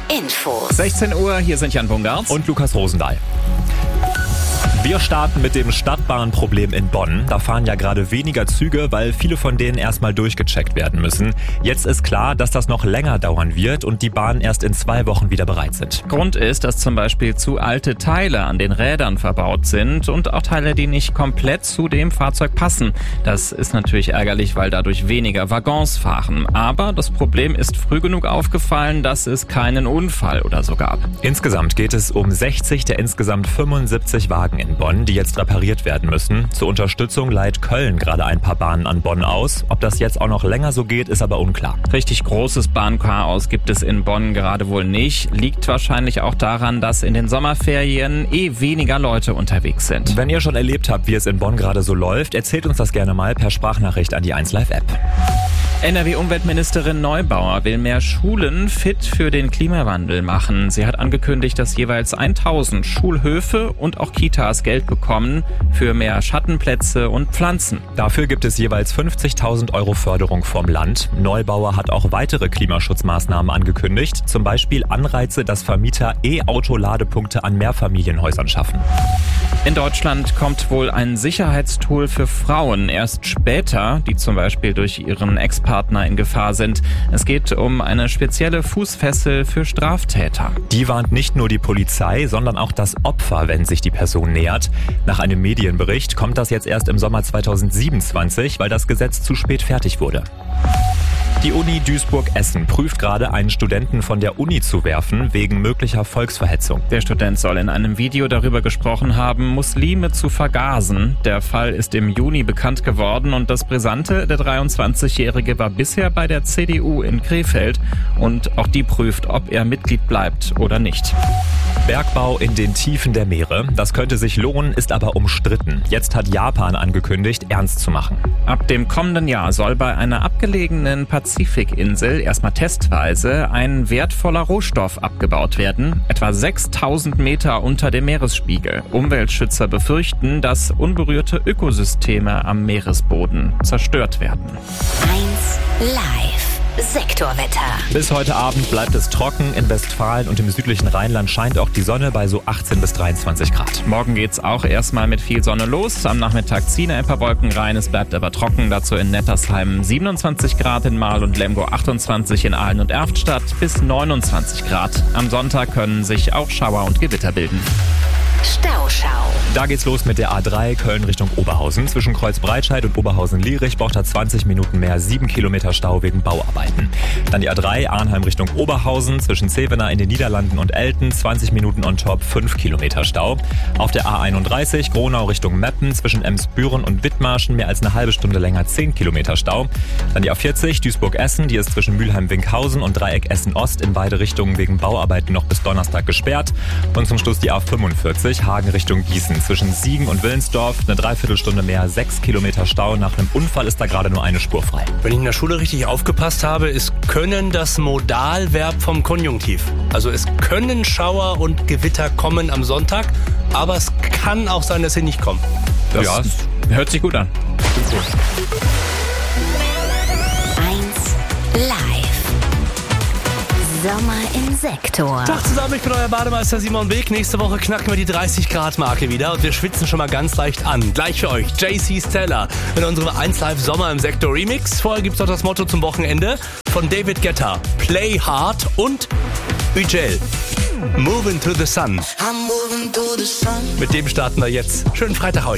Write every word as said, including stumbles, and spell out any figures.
Infos. sechzehn Uhr, hier sind Jan Bungart und Lukas Rosendahl. Wir starten mit dem Stadtbahnproblem in Bonn. Da fahren ja gerade weniger Züge, weil viele von denen erstmal durchgecheckt werden müssen. Jetzt ist klar, dass das noch länger dauern wird und die Bahnen erst in zwei Wochen wieder bereit sind. Grund ist, dass zum Beispiel zu alte Teile an den Rädern verbaut sind und auch Teile, die nicht komplett zu dem Fahrzeug passen. Das ist natürlich ärgerlich, weil dadurch weniger Waggons fahren. Aber das Problem ist früh genug aufgefallen, dass es keinen Unfall oder so gab. Insgesamt geht es um sechzig der insgesamt fünfundsiebzig Wagen in Bonn, die jetzt repariert werden müssen. Zur Unterstützung leiht Köln gerade ein paar Bahnen an Bonn aus. Ob das jetzt auch noch länger so geht, ist aber unklar. Richtig großes Bahnchaos gibt es in Bonn gerade wohl nicht. Liegt wahrscheinlich auch daran, dass in den Sommerferien eh weniger Leute unterwegs sind. Wenn ihr schon erlebt habt, wie es in Bonn gerade so läuft, erzählt uns das gerne mal per Sprachnachricht an die eins Live App. N R W-Umweltministerin Neubauer will mehr Schulen fit für den Klimawandel machen. Sie hat angekündigt, dass jeweils tausend Schulhöfe und auch Kitas Geld bekommen für mehr Schattenplätze und Pflanzen. Dafür gibt es jeweils fünfzigtausend Euro Förderung vom Land. Neubauer hat auch weitere Klimaschutzmaßnahmen angekündigt. Zum Beispiel Anreize, dass Vermieter E-Auto-Ladepunkte an Mehrfamilienhäusern schaffen. In Deutschland kommt wohl ein Sicherheitstool für Frauen erst später, die zum Beispiel durch ihren Ex-Partner in Gefahr sind. Es geht um eine spezielle Fußfessel für Straftäter. Die warnt nicht nur die Polizei, sondern auch das Opfer, wenn sich die Person nähert. Nach einem Medienbericht kommt das jetzt erst im Sommer zweitausendsiebenundzwanzig, weil das Gesetz zu spät fertig wurde. Die Uni Duisburg-Essen prüft gerade, einen Studenten von der Uni zu werfen, wegen möglicher Volksverhetzung. Der Student soll in einem Video darüber gesprochen haben, Muslime zu vergasen. Der Fall ist im Juni bekannt geworden und das Brisante, der dreiundzwanzigjährige war bisher bei der C D U in Krefeld und auch die prüft, ob er Mitglied bleibt oder nicht. Bergbau in den Tiefen der Meere. Das könnte sich lohnen, ist aber umstritten. Jetzt hat Japan angekündigt, ernst zu machen. Ab dem kommenden Jahr soll bei einer abgelegenen Pazifikinsel erstmal testweise ein wertvoller Rohstoff abgebaut werden, etwa sechstausend Meter unter dem Meeresspiegel. Umweltschützer befürchten, dass unberührte Ökosysteme am Meeresboden zerstört werden. eins Live. Sektorwetter. Bis heute Abend bleibt es trocken. In Westfalen und im südlichen Rheinland scheint auch die Sonne bei so achtzehn bis dreiundzwanzig Grad. Morgen geht's auch erstmal mit viel Sonne los. Am Nachmittag ziehen ein paar Wolken rein. Es bleibt aber trocken. Dazu in Nettersheim siebenundzwanzig Grad, in Marl und Lemgo achtundzwanzig, in Aalen und Erftstadt bis neunundzwanzig Grad. Am Sonntag können sich auch Schauer und Gewitter bilden. Stauschau. Da geht's los mit der A drei Köln Richtung Oberhausen. Zwischen Kreuzbreitscheid und Oberhausen-Lierich braucht er zwanzig Minuten mehr, sieben Kilometer Stau wegen Bauarbeiten. Dann die A drei Arnheim Richtung Oberhausen, zwischen Zevenaar in den Niederlanden und Elten, zwanzig Minuten on top, fünf Kilometer Stau. Auf der A einunddreißig Gronau Richtung Meppen, zwischen Emsbüren und Wittmarschen mehr als eine halbe Stunde länger, zehn Kilometer Stau. Dann die A vierzig Duisburg-Essen, die ist zwischen Mülheim-Winkhausen und Dreieck Essen-Ost in beide Richtungen wegen Bauarbeiten noch bis Donnerstag gesperrt. Und zum Schluss die A fünfundvierzig Hagen Richtung Gießen, zwischen Siegen und Willensdorf, eine Dreiviertelstunde mehr, sechs Kilometer Stau. Nach einem Unfall ist da gerade nur eine Spur frei. Wenn ich in der Schule richtig aufgepasst habe, ist können das Modalverb vom Konjunktiv. Also es können Schauer und Gewitter kommen am Sonntag, aber es kann auch sein, dass sie nicht kommen. Das ja, hört sich gut an. eins Live. Sommer im Sektor. Tag zusammen, ich bin euer Bademeister Simon Beek. Nächste Woche knacken wir die dreißig Grad Marke wieder und wir schwitzen schon mal ganz leicht an. Gleich für euch J C Stella in unserem eins Live Sommer im Sektor Remix. Vorher gibt's noch das Motto zum Wochenende von David Guetta. Play Hard und Ugel. Moving to the Sun. I'm moving to the sun. Mit dem starten wir jetzt. Schönen Freitag euch.